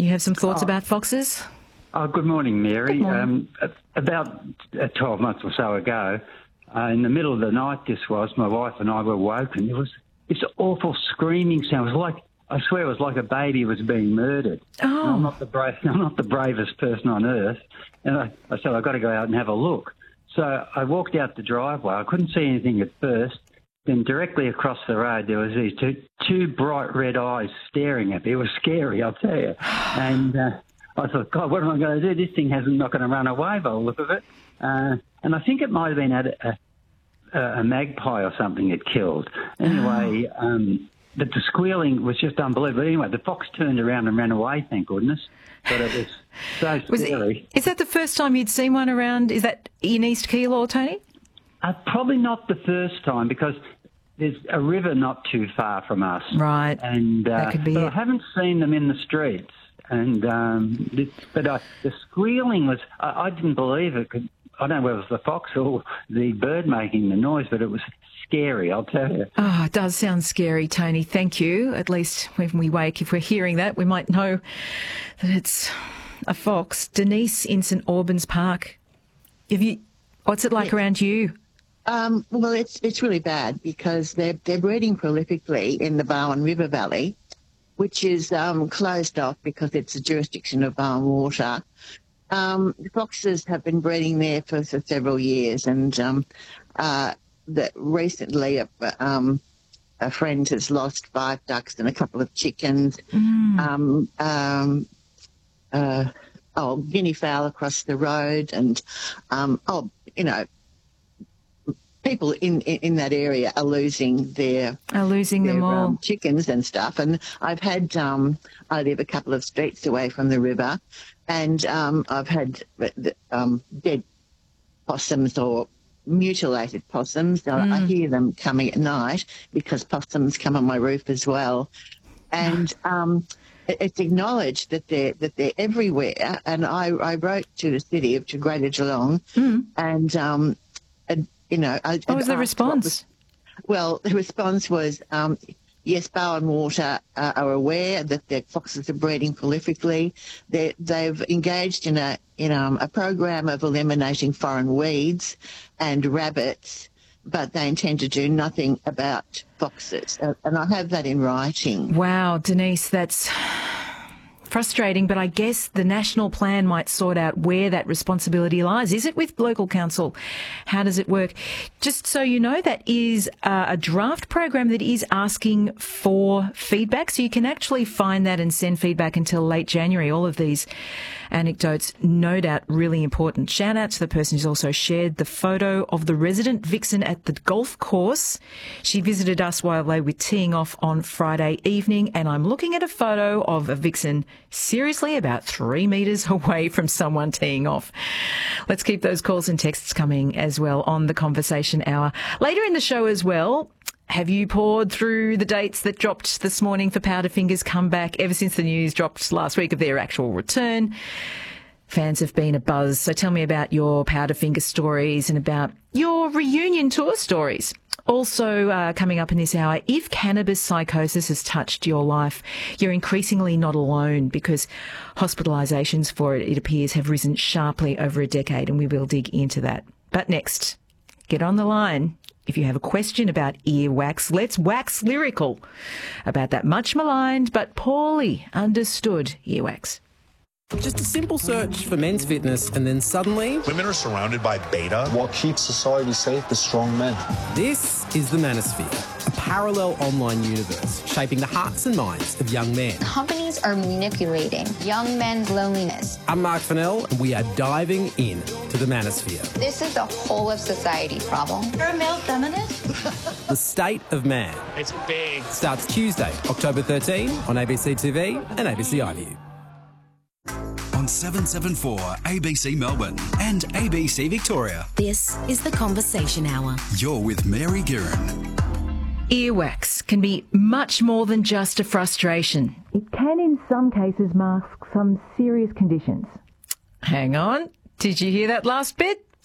You have some thoughts about foxes? Oh, good morning, Mary. Good morning. About 12 months or so ago, in the middle of the night my wife and I were woken. It was this awful screaming sound. It was like, I swear it was like a baby was being murdered. Oh. I'm not the bravest person on earth. And I said, I've got to go out and have a look. So I walked out the driveway. I couldn't see anything at first. Then directly across the road, there was these two bright red eyes staring at me. It was scary, I'll tell you. And I thought, God, what am I going to do? This thing not going to run away by the look of it. And I think it might have been a magpie or something it killed. Anyway, but the squealing was just unbelievable. Anyway, the fox turned around and ran away, thank goodness. But it was so scary. Is that the first time you'd seen one around? Is that in East Keilor, Tony? Probably not the first time, because there's a river not too far from us. Right. And that could be but it. I haven't seen them in the streets. And the squealing was, I didn't believe it. I don't know whether it was the fox or the bird making the noise, but it was scary, I'll tell you. Oh, it does sound scary, Tony. Thank you. At least when we wake, if we're hearing that, we might know that it's a fox. Denise in St Albans Park. What's it like around you? Well, it's really bad because they're breeding prolifically in the Barwon River Valley, which is closed off because it's the jurisdiction of Barwon Water. The foxes have been breeding there for several years, and recently a friend has lost 5 ducks and a couple of chickens. Guinea fowl across the road, and people in that area are losing their them all. Chickens and stuff. And I've had I live a couple of streets away from the river, and I've had dead possums or mutilated possums. I hear them coming at night because possums come on my roof as well, and it's acknowledged that they're everywhere. And I wrote to the city of Greater Geelong, and what was the response? The response was, yes, Barwon Water are aware that the foxes are breeding prolifically. They've engaged in a program of eliminating foreign weeds and rabbits, but they intend to do nothing about foxes. And I have that in writing. Wow, Denise, that's frustrating, but I guess the national plan might sort out where that responsibility lies. Is it with local council? How does it work? Just so you know, that is a draft program that is asking for feedback, so you can actually find that and send feedback until late January. All of these anecdotes, no doubt, really important. Shout out to the person who's also shared the photo of the resident vixen at the golf course. She visited us while they were teeing off on Friday evening, and I'm looking at a photo of a vixen seriously about 3 metres away from someone teeing off. Let's keep those calls and texts coming as well on the Conversation Hour. Later in the show as well, have you poured through the dates that dropped this morning for Powderfinger's comeback ever since the news dropped last week of their actual return? Fans have been abuzz, so tell me about your Powderfinger stories and about your reunion tour stories. Also coming up in this hour, if cannabis psychosis has touched your life, you're increasingly not alone, because hospitalisations for it appears, have risen sharply over a decade, and we will dig into that. But next, get on the line. If you have a question about earwax, let's wax lyrical about that much maligned but poorly understood earwax. Just a simple search for men's fitness, and then suddenly women are surrounded by beta. What keeps society safe? The strong men. This is the Manosphere, a parallel online universe shaping the hearts and minds of young men. Companies are manipulating young men's loneliness. I'm Mark Fennell, and we are diving in to the Manosphere. This is the whole of society problem. You're a male feminist? The State of Man. It's big. Starts Tuesday, October 13 on ABC TV and ABC iView. On 774 ABC Melbourne and ABC Victoria. This is the Conversation Hour. You're with Mary Guerin. Earwax can be much more than just a frustration. It can in some cases mask some serious conditions. Hang on. Did you hear that last bit?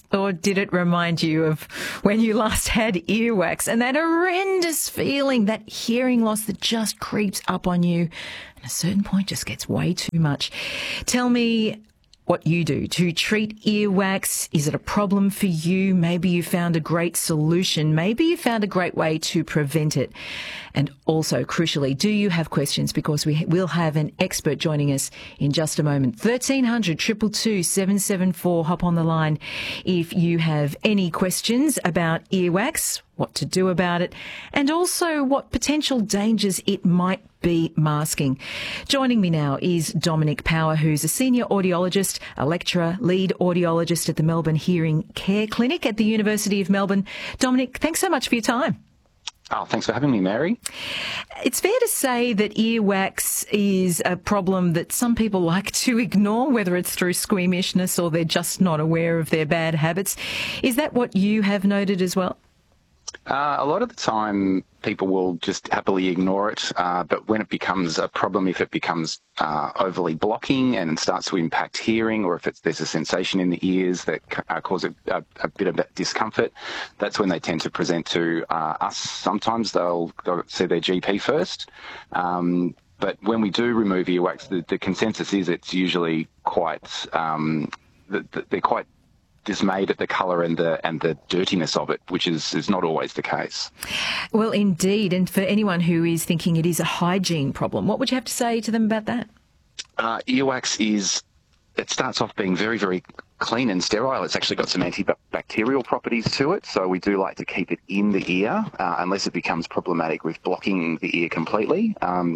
Or did it remind you of when you last had earwax and that horrendous feeling, that hearing loss that just creeps up on you and at a certain point just gets way too much? Tell me what you do to treat earwax. Is it a problem for you? Maybe you found a great solution. Maybe you found a great way to prevent it. And also, crucially, do you have questions? Because we will have an expert joining us in just a moment. 1300 222 774. Hop on the line if you have any questions about earwax, what to do about it, and also what potential dangers it might be masking. Joining me now is Dominic Power, who's a senior audiologist, a lecturer, lead audiologist at the Melbourne Hearing Care Clinic at the University of Melbourne. Dominic, thanks so much for your time. Oh, thanks for having me, Mary. It's fair to say that earwax is a problem that some people like to ignore, whether it's through squeamishness or they're just not aware of their bad habits. Is that what you have noted as well? A lot of the time, people will just happily ignore it, but when it becomes a problem, if it becomes overly blocking and starts to impact hearing, or if there's a sensation in the ears that cause a bit of discomfort, that's when they tend to present to us. Sometimes they'll see their GP first. But when we do remove earwax, the consensus is it's usually quite, they're quite dismayed at the colour and the dirtiness of it, which is not always the case. Well, indeed. And for anyone who is thinking it is a hygiene problem, what would you have to say to them about that? Earwax it starts off being very, very clean and sterile. It's actually got some antibacterial properties to it, so we do like to keep it in the ear unless it becomes problematic with blocking the ear completely.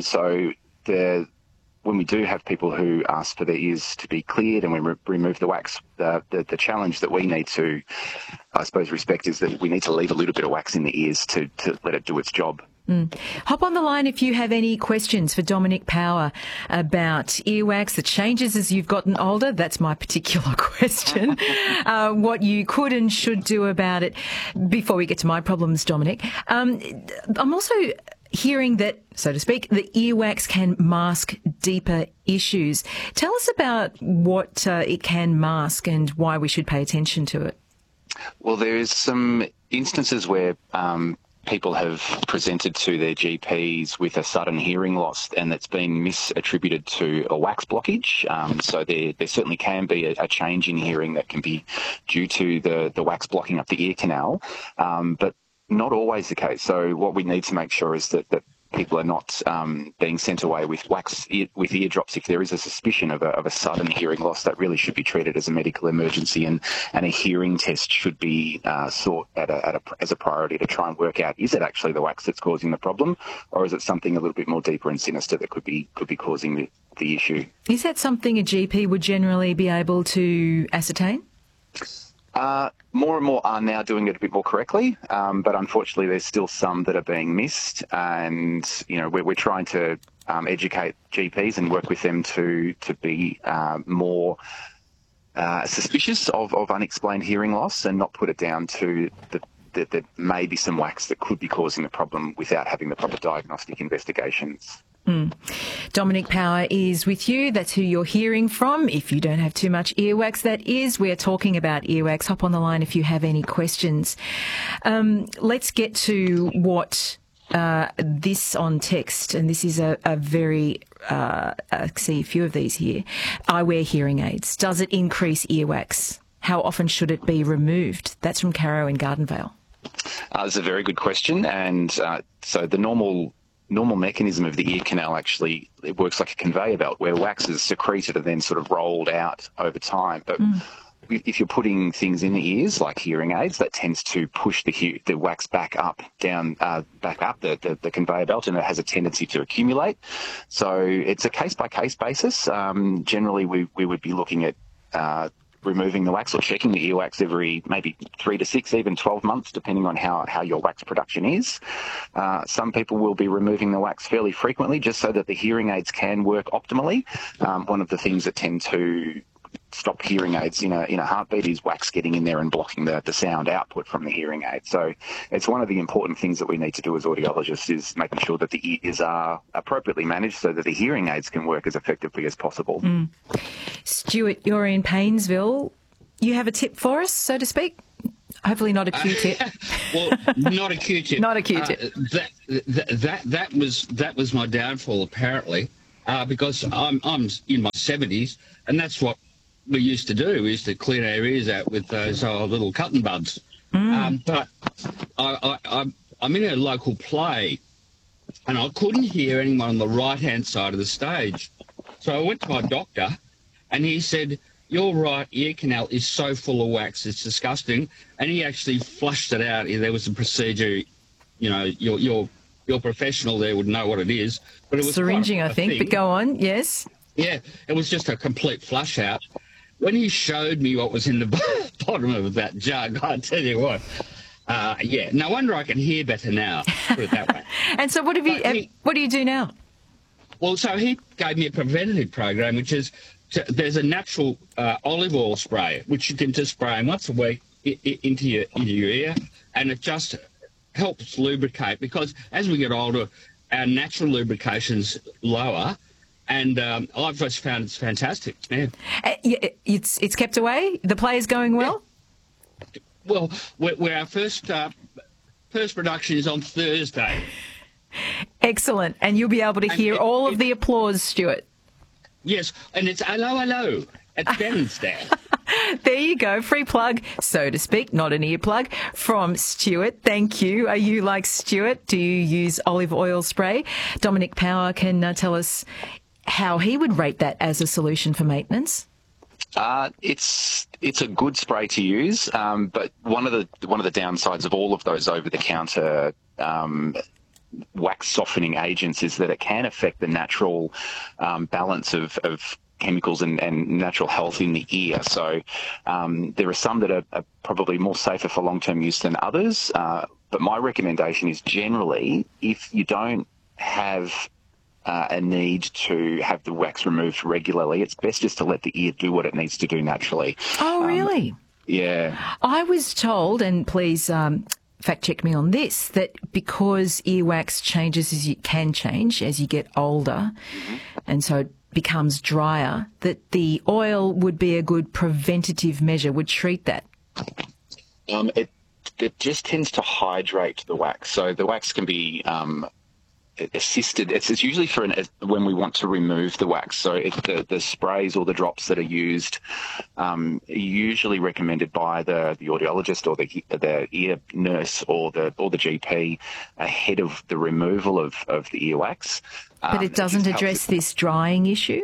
When we do have people who ask for their ears to be cleared and we remove the wax, the challenge that we need to, I suppose, respect is that we need to leave a little bit of wax in the ears to let it do its job. Hop on the line if you have any questions for Dominic Power about earwax, the changes as you've gotten older. That's my particular question. What you could and should do about it. Before we get to my problems, Dominic, I'm also hearing that, so to speak, the earwax can mask deeper issues. Tell us about what it can mask and why we should pay attention to it. Well, there is some instances where people have presented to their GPs with a sudden hearing loss, and that's been misattributed to a wax blockage. So there certainly can be a change in hearing that can be due to the wax blocking up the ear canal, but not always the case. So what we need to make sure is that people are not being sent away with with eardrops. If there is a suspicion of a sudden hearing loss, that really should be treated as a medical emergency, and a hearing test should be sought as a priority to try and work out, is it actually the wax that's causing the problem, or is it something a little bit more deeper and sinister that could be causing the issue? Is that something a GP would generally be able to ascertain? More and more are now doing it a bit more correctly, but unfortunately there's still some that are being missed, and we're trying to educate GPs and work with them to be more suspicious of unexplained hearing loss and not put it down to that may be some wax that could be causing the problem without having the proper diagnostic investigations. Dominic Power is with you. That's who you're hearing from. If you don't have too much earwax, that is. We're talking about earwax. Hop on the line if you have any questions. Let's get to what this on text, and this is a very, I see a few of these here. I wear hearing aids. Does it increase earwax? How often should it be removed? That's from Caro in Gardenvale. That's a very good question. And so the normal mechanism of the ear canal actually, it works like a conveyor belt where wax is secreted and then sort of rolled out over time. But if you're putting things in the ears like hearing aids, that tends to push the wax back up the conveyor belt, and it has a tendency to accumulate. So it's a case-by-case basis. Generally, we would be looking at removing the wax or checking the earwax every maybe 3 to 6, even 12 months, depending on how your wax production is. Some people will be removing the wax fairly frequently just so that the hearing aids can work optimally. One of the things that tend to stop hearing aids in a heartbeat is wax getting in there and blocking the sound output from the hearing aid. So it's one of the important things that we need to do as audiologists is making sure that the ears are appropriately managed so that the hearing aids can work as effectively as possible. Stuart, you're in Paynesville. you have a tip for us, so to speak? Hopefully not a Q-tip. Well, not a Q-tip. Not a Q-tip. That was my downfall, apparently, because I'm in my 70s, and that's what we used to do. We used to clean our ears out with those little cotton buds. But I'm in a local play, and I couldn't hear anyone on the right-hand side of the stage. So I went to my doctor, and he said, "Your right ear canal is so full of wax, it's disgusting." And he actually flushed it out. There was a procedure, you know, your professional there would know what it is. But it was syringing, I think, but go on, yes. Yeah, it was just a complete flush out. When he showed me what was in the bottom of that jug, I tell you what, no wonder I can hear better now, put it that way. And so what do you do now? Well, so he gave me a preventative program, which is, there's a natural olive oil spray, which you can just spray once a week into your ear, and it just helps lubricate, because as we get older, our natural lubrication's lower, and I've just found it's fantastic. Yeah. It's kept away? The play is going well? Yeah. Well, we're our first production is on Thursday. Excellent. And you'll be able to hear all of the applause, Stuart. Yes, and it's hello, hello at Bennensdown. There you go. Free plug, so to speak, not an ear plug, from Stuart. Thank you. Are you like Stuart? Do you use olive oil spray? Dominic Power can tell us how he would rate that as a solution for maintenance. It's a good spray to use, but one of the downsides of all of those over-the-counter wax softening agents is that it can affect the natural balance of chemicals and natural health in the ear. So there are some that are probably more safer for long-term use than others. But my recommendation is generally, if you don't have a need to have the wax removed regularly, it's best just to let the ear do what it needs to do naturally. Oh, really? Yeah. I was told, and please fact check me on this, that because earwax changes can change as you get older, and so it becomes drier, that the oil would be a good preventative measure, would treat that. It just tends to hydrate the wax. So the wax can be assisted. It's usually for when we want to remove the wax. So the sprays or the drops that are used are usually recommended by the audiologist or the ear nurse or the GP ahead of the removal of the earwax. But it doesn't address this drying issue?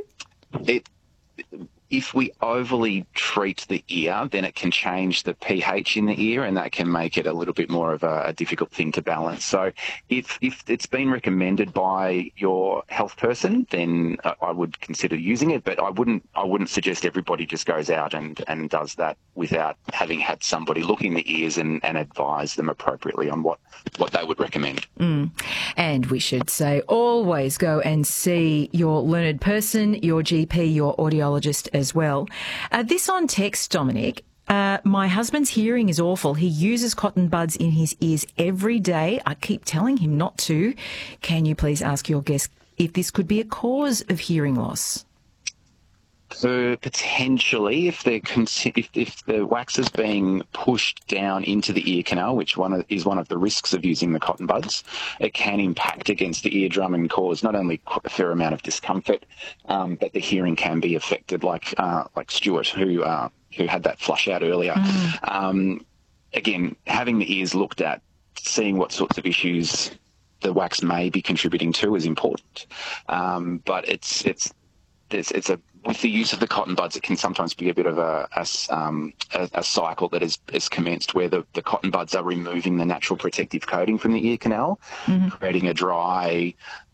If we overly treat the ear, then it can change the pH in the ear, and that can make it a little bit more of a difficult thing to balance. So if it's been recommended by your health person, then I would consider using it, but I wouldn't suggest everybody just goes out and does that without having had somebody look in the ears and advise them appropriately on what they would recommend. And we should say always go and see your learned person, your GP, your audiologist as well. This on text, Dominic. My husband's hearing is awful. He uses cotton buds in his ears every day. I keep telling him not to. Can you please ask your guest if this could be a cause of hearing loss? So potentially, if the wax is being pushed down into the ear canal, which is one of the risks of using the cotton buds, it can impact against the eardrum and cause not only a fair amount of discomfort, but the hearing can be affected, like Stuart, who had that flush out earlier. Again, having the ears looked at, seeing what sorts of issues the wax may be contributing to is important. But with the use of the cotton buds, it can sometimes be a bit of a cycle that is commenced where the cotton buds are removing the natural protective coating from the ear canal, creating a dry,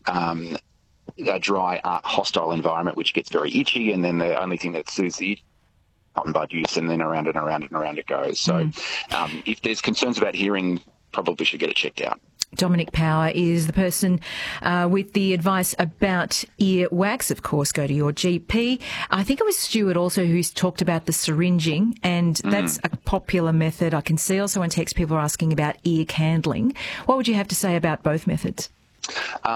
hostile environment, which gets very itchy, and then the only thing that soothes the cotton bud use, and then around and around and around it goes. So if there's concerns about hearing, probably should get it checked out. Dominic Power is the person with the advice about ear wax. Of course, go to your GP. I think it was Stuart also who's talked about the syringing, and that's a popular method. I can see also on text people are asking about ear candling. What would you have to say about both methods?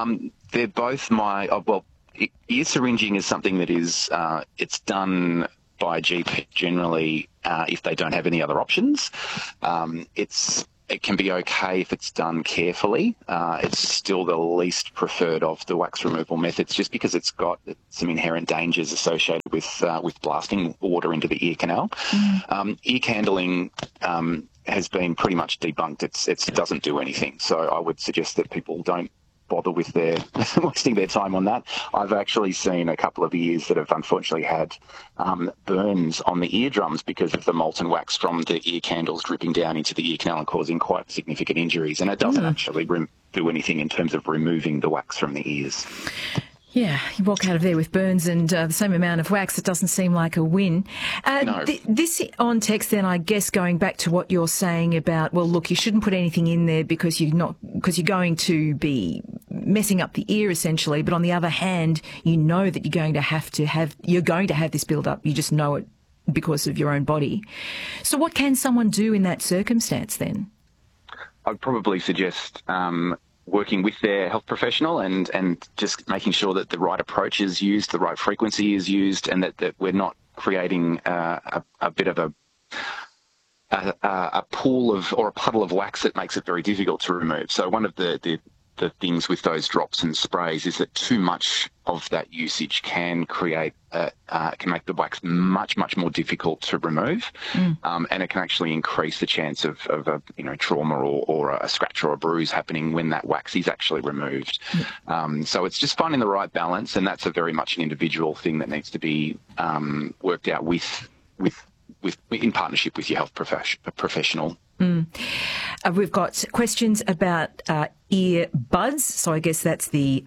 They're both ear syringing is something that is it's done by a GP generally if they don't have any other options. It can be okay if it's done carefully. It's still the least preferred of the wax removal methods, just because it's got some inherent dangers associated with blasting water into the ear canal. Ear candling has been pretty much debunked. It doesn't do anything. So I would suggest that people don't bother with wasting their time on that. I've actually seen a couple of ears that have unfortunately had burns on the eardrums because of the molten wax from the ear candles dripping down into the ear canal and causing quite significant injuries. And it doesn't actually do anything in terms of removing the wax from the ears. Yeah, you walk out of there with burns and the same amount of wax. It doesn't seem like a win. No. This on text then, I guess, going back to what you're saying about, well, look, you shouldn't put anything in there because you're going to be messing up the ear essentially. But on the other hand, you know that you're going to have this build up. You just know it because of your own body. So what can someone do in that circumstance then? I'd probably suggest working with their health professional and just making sure that the right approach is used, the right frequency is used, and that we're not creating a bit of a pool of or a puddle of wax that makes it very difficult to remove. So one of the things with those drops and sprays is that too much of that usage can create can make the wax much more difficult to remove, and it can actually increase the chance of a trauma or a scratch or a bruise happening when that wax is actually removed. So it's just finding the right balance, and that's a very much an individual thing that needs to be worked out with in partnership with your health professional. We've got questions about earbuds. So I guess that's the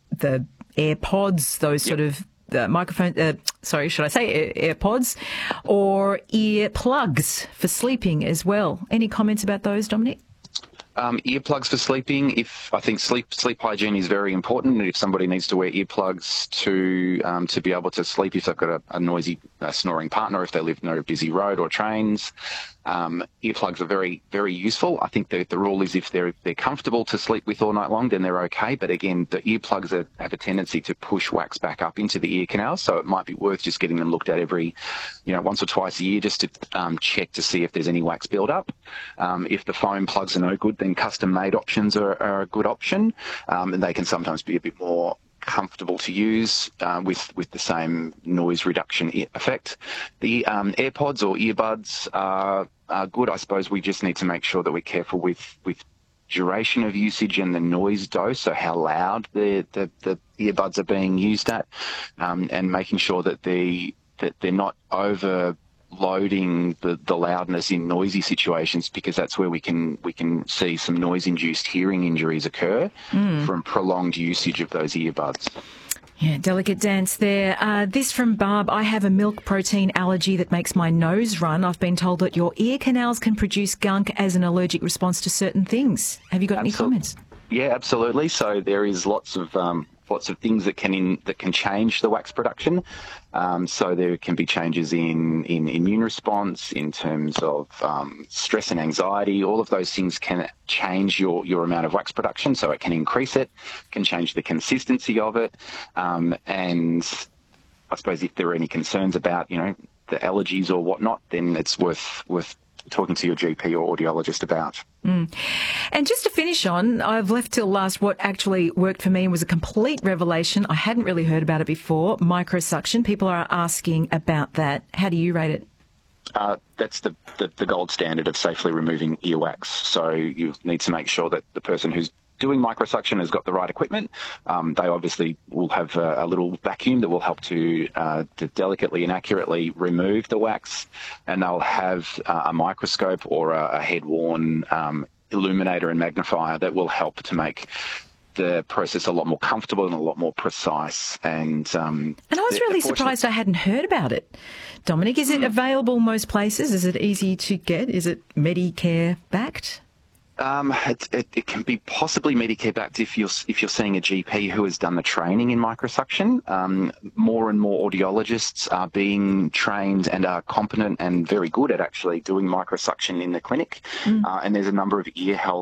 AirPods, those sort of microphone. Should I say AirPods or ear plugs for sleeping as well? Any comments about those, Dominic? Earplugs for sleeping. I think sleep hygiene is very important. If somebody needs to wear earplugs to be able to sleep, if they've got a noisy snoring partner, if they live near a busy road or trains, earplugs are very, very useful. I think the rule is if they're comfortable to sleep with all night long, then they're okay. But again, the earplugs have a tendency to push wax back up into the ear canal, so it might be worth just getting them looked at every, once or twice a year, just to check to see if there's any wax build-up. If the foam plugs are no good, then custom-made options are a good option, and they can sometimes be a bit more comfortable to use with the same noise reduction effect. The AirPods or earbuds are good. I suppose we just need to make sure that we're careful with duration of usage and the noise dose, so how loud the earbuds are being used at, and making sure that they're not overloading the loudness in noisy situations, because that's where we can see some noise-induced hearing injuries occur from prolonged usage of those earbuds. Yeah, delicate dance there. This from Barb. I have a milk protein allergy that makes my nose run. I've been told that your ear canals can produce gunk as an allergic response to certain things. Have you got any comments? Yeah, absolutely. So there is lots of things that can change the wax production. So there can be changes in immune response, in terms of stress and anxiety. All of those things can change your amount of wax production. So it can increase it, can change the consistency of it. And I suppose if there are any concerns about, the allergies or whatnot, then it's worth talking to your GP or audiologist about. And just to finish on, I've left till last what actually worked for me and was a complete revelation. I hadn't really heard about it before. Microsuction. People are asking about that. How do you rate it? That's the gold standard of safely removing earwax. So you need to make sure that the person who's doing microsuction has got the right equipment. They obviously will have a little vacuum that will help to delicately and accurately remove the wax, and they'll have a microscope or a head-worn illuminator and magnifier that will help to make the process a lot more comfortable and a lot more precise. And I was really surprised I hadn't heard about it. Dominic, is it available most places? Is it easy to get? Is it Medicare backed? It can be possibly Medicare backed if you're seeing a GP who has done the training in microsuction. More and more audiologists are being trained and are competent and very good at actually doing microsuction in the clinic. And there's a number of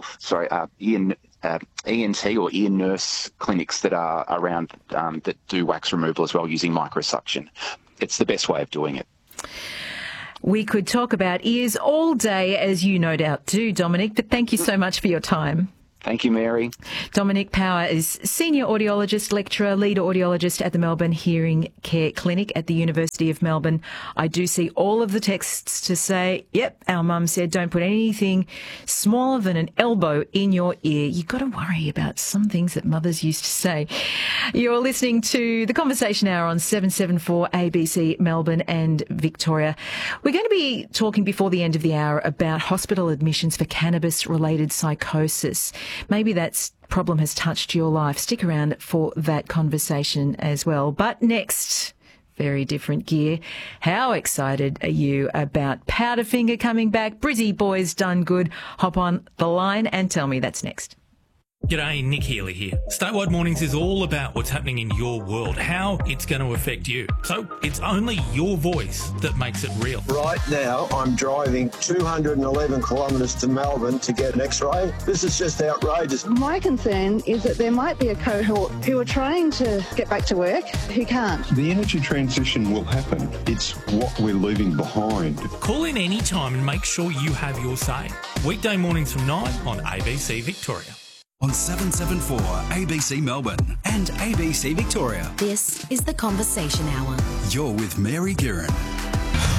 ENT or ear nurse clinics that are around that do wax removal as well using microsuction. It's the best way of doing it. We could talk about ears all day, as you no doubt do, Dominic, but thank you so much for your time. Thank you, Mary. Dominic Power is Senior Audiologist, Lecturer, Lead Audiologist at the Melbourne Hearing Care Clinic at the University of Melbourne. I do see all of the texts to say, yep, our mum said don't put anything smaller than an elbow in your ear. You've got to worry about some things that mothers used to say. You're listening to The Conversation Hour on 774 ABC Melbourne and Victoria. We're going to be talking before the end of the hour about hospital admissions for cannabis-related psychosis. Maybe that problem has touched your life. Stick around for that conversation as well. But next, very different gear. How excited are you about Powderfinger coming back? Brizzy Boys done good. Hop on the line and tell me. That's next. G'day, Nick Healy here. Statewide Mornings is all about what's happening in your world, how it's going to affect you. So it's only your voice that makes it real. Right now, I'm driving 211 kilometres to Melbourne to get an X-ray. This is just outrageous. My concern is that there might be a cohort who are trying to get back to work who can't. The energy transition will happen. It's what we're leaving behind. Call in any time and make sure you have your say. Weekday mornings from 9 on ABC Victoria. On 774 ABC Melbourne and ABC Victoria. This is The Conversation Hour. You're with Mary Guerin.